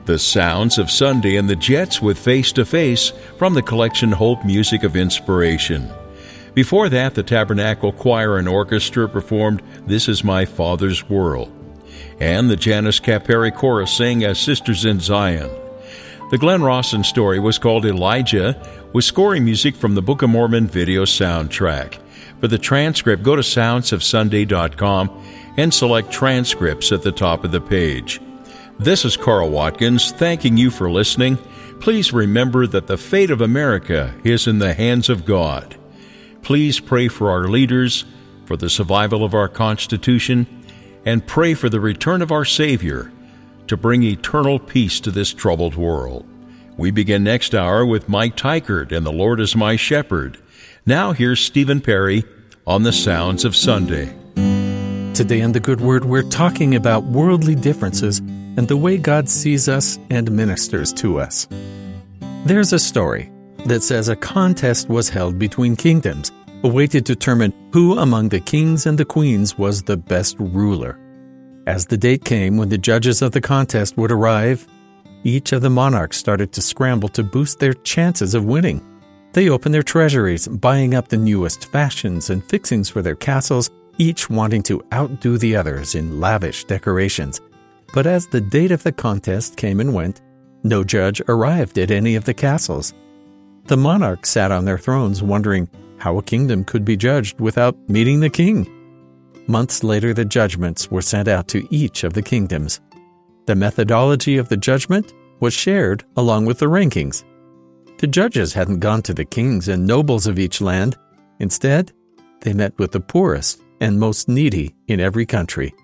The Sounds of Sunday and the Jets with Face to Face from the collection Hope Music of Inspiration. Before that, the Tabernacle Choir and Orchestra performed This Is My Father's World. And the Janice Caperi Chorus sang as Sisters in Zion. The Glenn Rawson story was called Elijah, with scoring music from the Book of Mormon video soundtrack. For the transcript, go to soundsofsunday.com and select transcripts at the top of the page. This is Carl Watkins, thanking you for listening. Please remember that the fate of America is in the hands of God. Please pray for our leaders, for the survival of our Constitution, and pray for the return of our Savior to bring eternal peace to this troubled world. We begin next hour with Mike Tykert and The Lord is My Shepherd. Now here's Stephen Perry on the Sounds of Sunday. Today on The Good Word, we're talking about worldly differences and the way God sees us and ministers to us. There's a story that says a contest was held between kingdoms, a way to determine who among the kings and the queens was the best ruler. As the date came when the judges of the contest would arrive, each of the monarchs started to scramble to boost their chances of winning. They opened their treasuries, buying up the newest fashions and fixings for their castles, each wanting to outdo the others in lavish decorations. But as the date of the contest came and went, no judge arrived at any of the castles. The monarchs sat on their thrones wondering how a kingdom could be judged without meeting the king. Months later, the judgments were sent out to each of the kingdoms. The methodology of the judgment was shared along with the rankings. The judges hadn't gone to the kings and nobles of each land. Instead, they met with the poorest and most needy in every country.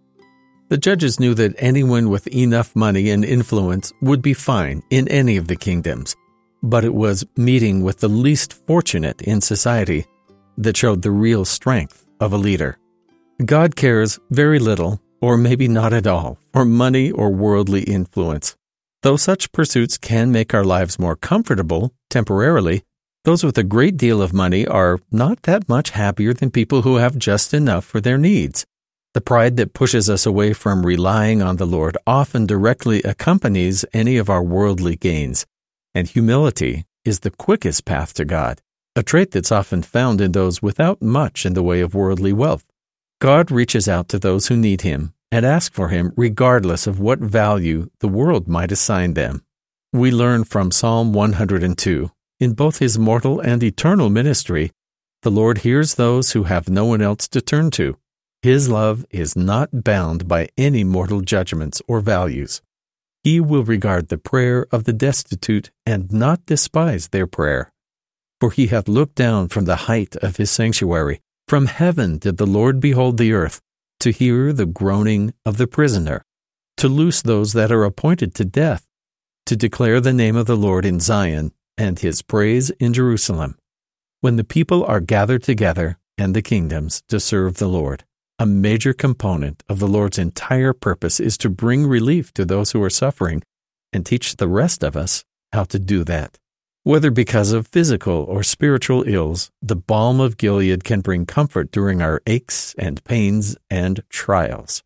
The judges knew that anyone with enough money and influence would be fine in any of the kingdoms, but it was meeting with the least fortunate in society that showed the real strength of a leader. God cares very little, or maybe not at all, for money or worldly influence. Though such pursuits can make our lives more comfortable temporarily, those with a great deal of money are not that much happier than people who have just enough for their needs. The pride that pushes us away from relying on the Lord often directly accompanies any of our worldly gains, and humility is the quickest path to God, a trait that's often found in those without much in the way of worldly wealth. God reaches out to those who need Him and ask for Him regardless of what value the world might assign them. We learn from Psalm 102, in both His mortal and eternal ministry, the Lord hears those who have no one else to turn to. His love is not bound by any mortal judgments or values. He will regard the prayer of the destitute and not despise their prayer. For He hath looked down from the height of His sanctuary. From heaven did the Lord behold the earth, to hear the groaning of the prisoner, to loose those that are appointed to death, to declare the name of the Lord in Zion, and His praise in Jerusalem. When the people are gathered together, and the kingdoms, to serve the Lord. A major component of the Lord's entire purpose is to bring relief to those who are suffering and teach the rest of us how to do that. Whether because of physical or spiritual ills, the balm of Gilead can bring comfort during our aches and pains and trials.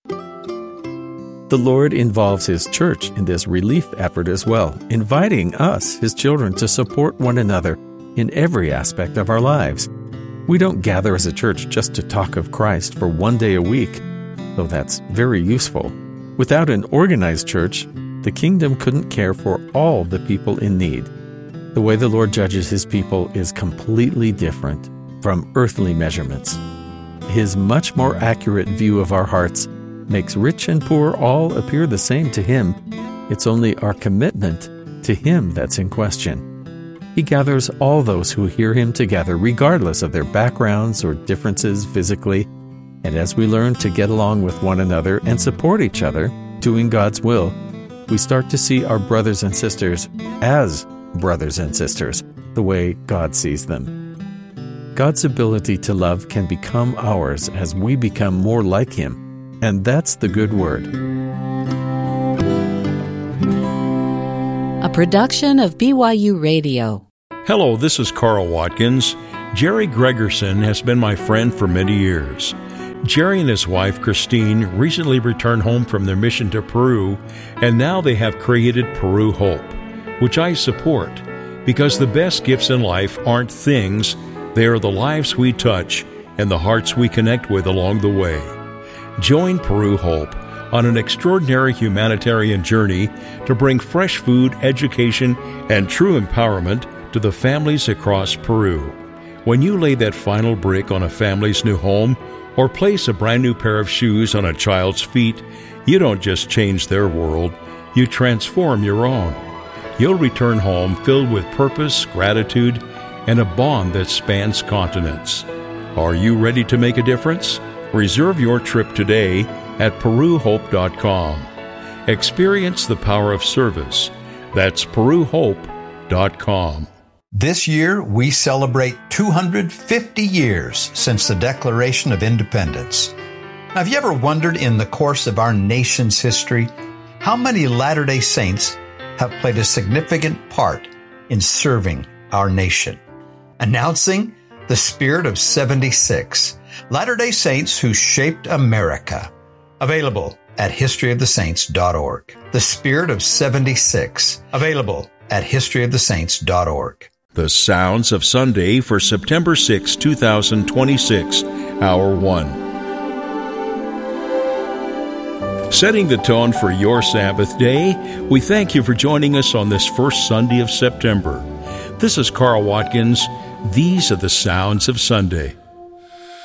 The Lord involves His church in this relief effort as well, inviting us, His children, to support one another in every aspect of our lives. We don't gather as a church just to talk of Christ for one day a week, though that's very useful. Without an organized church, the kingdom couldn't care for all the people in need. The way the Lord judges His people is completely different from earthly measurements. His much more accurate view of our hearts makes rich and poor all appear the same to Him. It's only our commitment to Him that's in question. He gathers all those who hear Him together, regardless of their backgrounds or differences physically. And as we learn to get along with one another and support each other, doing God's will, we start to see our brothers and sisters as brothers and sisters, the way God sees them. God's ability to love can become ours as we become more like Him, and that's the good word. A production of BYU Radio. Hello, this is Carl Watkins. Jerry Gregerson has been my friend for many years. Jerry and his wife, Christine, recently returned home from their mission to Peru, and now they have created Peru Hope, which I support, because the best gifts in life aren't things, they are the lives we touch and the hearts we connect with along the way. Join Peru Hope on an extraordinary humanitarian journey to bring fresh food, education, and true empowerment to the families across Peru. When you lay that final brick on a family's new home or place a brand new pair of shoes on a child's feet, you don't just change their world, you transform your own. You'll return home filled with purpose, gratitude, and a bond that spans continents. Are you ready to make a difference? Reserve your trip today at PeruHope.com. Experience the power of service. That's PeruHope.com. This year, we celebrate 250 years since the Declaration of Independence. Now, have you ever wondered in the course of our nation's history how many Latter-day Saints have played a significant part in serving our nation? Announcing the Spirit of 76, Latter-day Saints who shaped America. Available at historyofthesaints.org. The Spirit of 76. Available at historyofthesaints.org. The Sounds of Sunday for September 6, 2026, Hour 1. Setting the tone for your Sabbath day, we thank you for joining us on this first Sunday of September. This is Carl Watkins. These are the Sounds of Sunday.